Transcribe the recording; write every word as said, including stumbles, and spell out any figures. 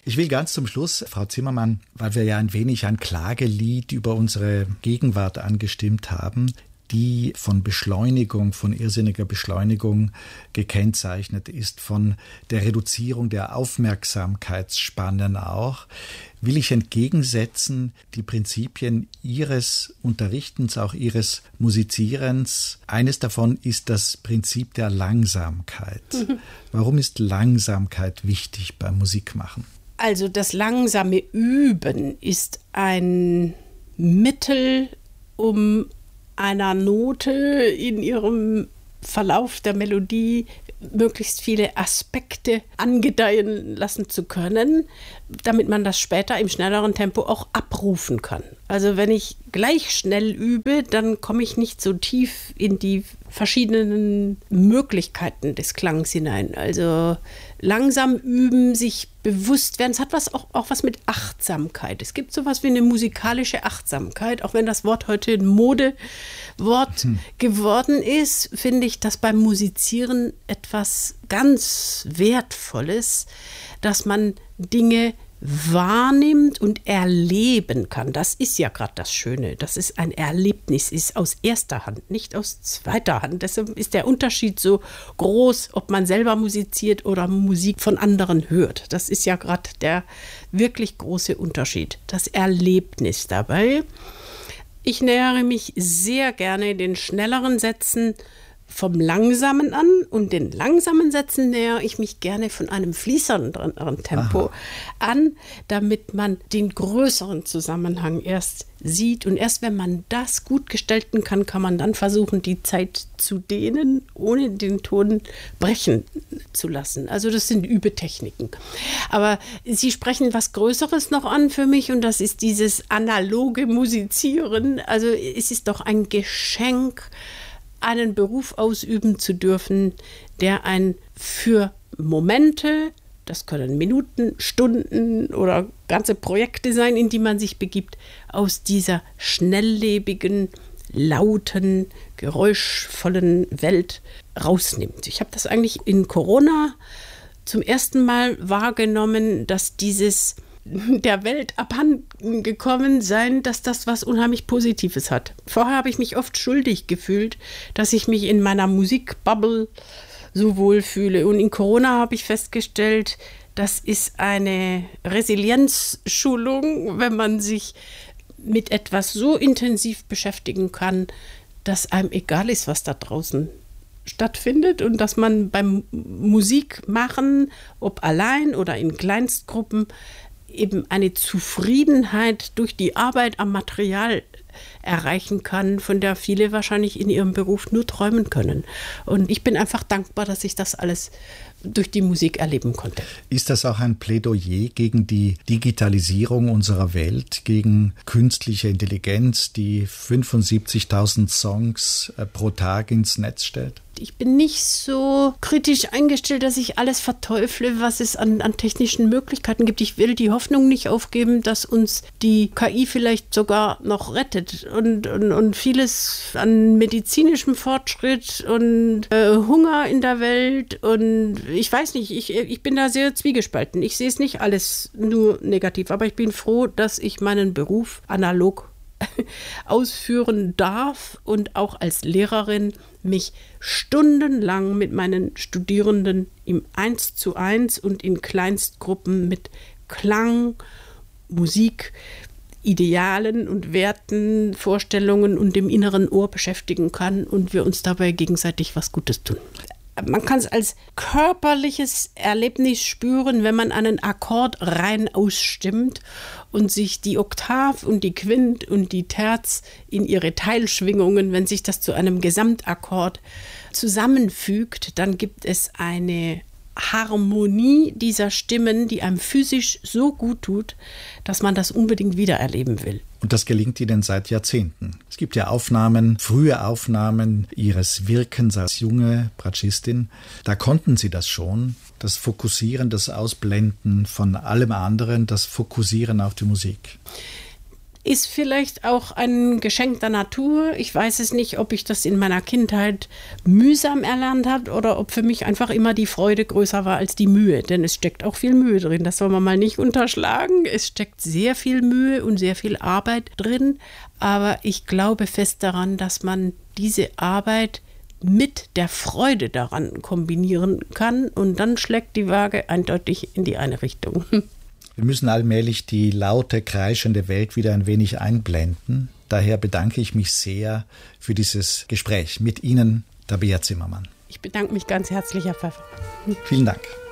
Ich will ganz zum Schluss, Frau Zimmermann, weil wir ja ein wenig ein Klagelied über unsere Gegenwart angestimmt haben, die von Beschleunigung, von irrsinniger Beschleunigung gekennzeichnet ist, von der Reduzierung der Aufmerksamkeitsspannen auch, will ich entgegensetzen die Prinzipien Ihres Unterrichtens, auch Ihres Musizierens. Eines davon ist das Prinzip der Langsamkeit. Mhm. Warum ist Langsamkeit wichtig beim Musikmachen? Also das langsame Üben ist ein Mittel, um einer Note in ihrem Verlauf der Melodie möglichst viele Aspekte angedeihen lassen zu können, damit man das später im schnelleren Tempo auch abrufen kann. Also wenn ich gleich schnell übe, dann komme ich nicht so tief in die verschiedenen Möglichkeiten des Klangs hinein. Also langsam üben, sich bewusst werden. Es hat was auch, auch was mit Achtsamkeit. Es gibt sowas wie eine musikalische Achtsamkeit. Auch wenn das Wort heute ein Modewort hm. geworden ist, finde ich das beim Musizieren etwas ganz Wertvolles, dass man Dinge wahrnimmt und erleben kann. Das ist ja gerade das Schöne, dass es ein Erlebnis ist aus erster Hand, nicht aus zweiter Hand. Deshalb ist der Unterschied so groß, ob man selber musiziert oder Musik von anderen hört. Das ist ja gerade der wirklich große Unterschied, das Erlebnis dabei. Ich nähere mich sehr gerne den schnelleren Sätzen vom Langsamen an und den langsamen Sätzen nähere ich mich gerne von einem fließenderen Tempo Aha. an, damit man den größeren Zusammenhang erst sieht. Und erst wenn man das gut gestalten kann, kann man dann versuchen, die Zeit zu dehnen, ohne den Ton brechen zu lassen. Also das sind Übetechniken. Aber Sie sprechen was Größeres noch an für mich und das ist dieses analoge Musizieren. Also es ist doch ein Geschenk, einen Beruf ausüben zu dürfen, der ein für Momente, das können Minuten, Stunden oder ganze Projekte sein, in die man sich begibt, aus dieser schnelllebigen, lauten, geräuschvollen Welt rausnimmt. Ich habe das eigentlich in Corona zum ersten Mal wahrgenommen, dass dieses der Welt abhanden gekommen sein, dass das was unheimlich Positives hat. Vorher habe ich mich oft schuldig gefühlt, dass ich mich in meiner Musikbubble so wohl fühle. Und in Corona habe ich festgestellt, das ist eine Resilienzschulung, wenn man sich mit etwas so intensiv beschäftigen kann, dass einem egal ist, was da draußen stattfindet und dass man beim Musikmachen, ob allein oder in Kleinstgruppen, eben eine Zufriedenheit durch die Arbeit am Material erreichen kann, von der viele wahrscheinlich in ihrem Beruf nur träumen können. Und ich bin einfach dankbar, dass ich das alles durch die Musik erleben konnte. Ist das auch ein Plädoyer gegen die Digitalisierung unserer Welt, gegen künstliche Intelligenz, die fünfundsiebzigtausend Songs pro Tag ins Netz stellt? Ich bin nicht so kritisch eingestellt, dass ich alles verteufle, was es an, an technischen Möglichkeiten gibt. Ich will die Hoffnung nicht aufgeben, dass uns die K I vielleicht sogar noch rettet und, und, und vieles an medizinischem Fortschritt und äh, Hunger in der Welt und ich weiß nicht, ich, ich bin da sehr zwiegespalten. Ich sehe es nicht alles nur negativ, aber ich bin froh, dass ich meinen Beruf analog ausführen darf und auch als Lehrerin mich stundenlang mit meinen Studierenden im Eins zu eins und in Kleinstgruppen mit Klang, Musik, Idealen und Werten, Vorstellungen und dem inneren Ohr beschäftigen kann und wir uns dabei gegenseitig was Gutes tun. Man kann es als körperliches Erlebnis spüren, wenn man einen Akkord rein ausstimmt und sich die Oktav und die Quint und die Terz in ihre Teilschwingungen, wenn sich das zu einem Gesamtakkord zusammenfügt, dann gibt es eine Harmonie dieser Stimmen, die einem physisch so gut tut, dass man das unbedingt wiedererleben will. Und das gelingt Ihnen seit Jahrzehnten. Es gibt ja Aufnahmen, frühe Aufnahmen Ihres Wirkens als junge Bratschistin. Da konnten Sie das schon, das Fokussieren, das Ausblenden von allem anderen, das Fokussieren auf die Musik. ist vielleicht auch ein Geschenk der Natur. Ich weiß es nicht, ob ich das in meiner Kindheit mühsam erlernt habe oder ob für mich einfach immer die Freude größer war als die Mühe. Denn es steckt auch viel Mühe drin. Das soll man mal nicht unterschlagen. Es steckt sehr viel Mühe und sehr viel Arbeit drin. Aber ich glaube fest daran, dass man diese Arbeit mit der Freude daran kombinieren kann. Und dann schlägt die Waage eindeutig in die eine Richtung. Wir müssen allmählich die laute, kreischende Welt wieder ein wenig einblenden. Daher bedanke ich mich sehr für dieses Gespräch mit Ihnen, Tabea Zimmermann. Ich bedanke mich ganz herzlich, Herr Pfeffer. Vielen Dank.